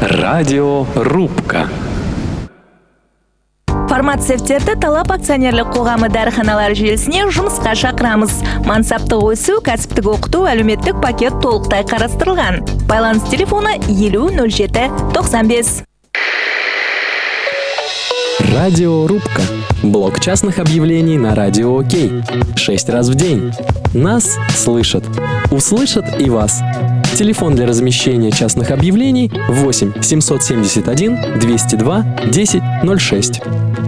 Радиорубка. Фармацевттерди талап акционерлик коому дарыханалар желисине жумушка чакырамыз. Мансаптык өсүү, кәсиптик окутуу, әлеуметтик пакет толуктай карастырылган. Байланыш телефону 50 07 95. Радиорубка. Блок частных объявлений на Радио Окей. 6 раз в день. Нас слышат. Услышат и вас. Телефон для размещения частных объявлений 8 771 202 10 06.